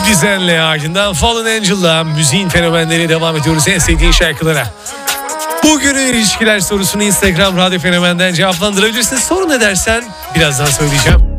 Citizen'le ardından Fallen Angel'la müziğin fenomenleri devam ediyoruz en sevdiğin şarkılara. Bugünün ilişkiler sorusunu Instagram Radyo Fenomen'den cevaplandırabilirsiniz. Sorun ne dersen birazdan söyleyeceğim.